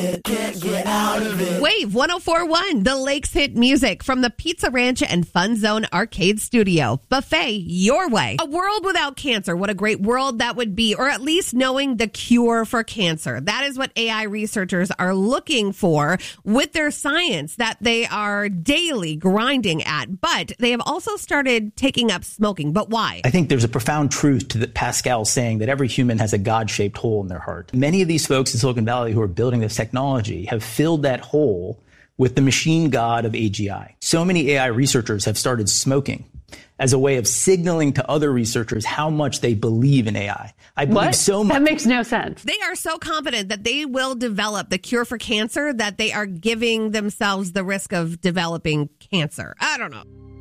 Can't get out of it. Wave 104.1, the Lakes hit music from the Pizza Ranch and Fun Zone Arcade Studio. Buffet your way. A world without cancer. What a great world that would be. Or at least knowing the cure for cancer. That is what AI researchers are looking for with their science that they are daily grinding at. But they have also started taking up smoking. But why? I think there's a profound truth to Pascal saying that every human has a God-shaped hole in their heart. Many of these folks in Silicon Valley who are building this technology have filled that hole with the machine god of AGI. So many AI researchers have started smoking as a way of signaling to other researchers how much they believe in AI. I believe so much. That makes no sense. They are so confident that they will develop the cure for cancer that they are giving themselves the risk of developing cancer. I don't know.